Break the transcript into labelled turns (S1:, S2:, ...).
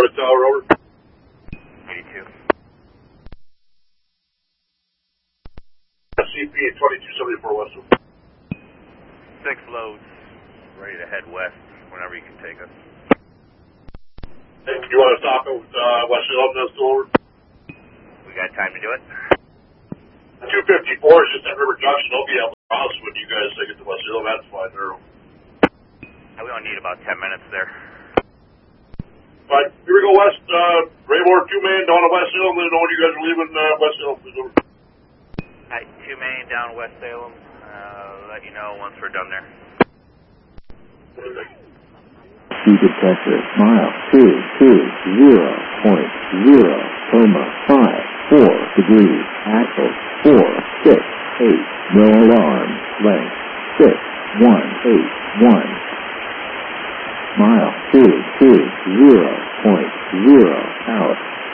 S1: Florida Tower, over.
S2: 82.
S1: CP 2274 West.
S2: 6 loads, ready to head west whenever you can take us.
S1: Hey, you want to stop at West Salem, that's over?
S2: We got time to do it?
S1: 254 is just at River Junction. They'll be able to house when you guys get to West Salem. That's fine.
S2: We only need about 10 minutes there.
S1: Fine. Here we go west. Raymore, 2-man down to West Salem. Let me know when you guys are leaving West Salem, please, over.
S2: Alright, 2 main down West Salem. Let you know once we're done there.
S3: Speed detector, mile 220.0, 54 degrees, axle 468, no alarm, length 6181. Mile 220.0 out.